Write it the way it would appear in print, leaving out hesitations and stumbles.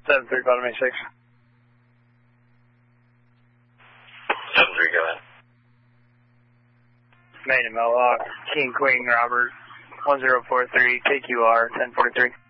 7-3, bottom 86. 7-3, go ahead. Main and Mohawk, King Queen Robert, 1043, KQR, 1043.